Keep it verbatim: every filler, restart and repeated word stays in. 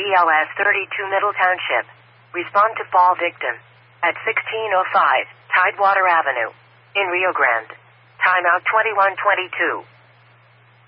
L S thirty-two Middle Township. Respond to fall victim at sixteen oh five Tidewater Avenue in Rio Grande. Timeout twenty-one twenty-two.